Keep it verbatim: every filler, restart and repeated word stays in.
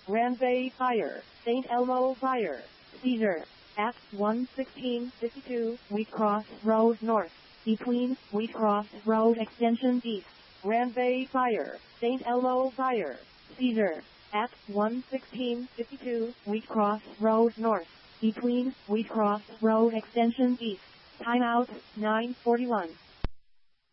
Ranvay Fire, Saint Elmo Fire, Cedar, at one sixteen fifty-two Wheatcross Road North, between Wheatcross Road Extension East. Ranvay Fire, Saint Elmo Fire, Cedar, at one sixteen fifty-two Wheatcross Road North, between Wheatcross Road Extension East. Timeout, nine forty-one.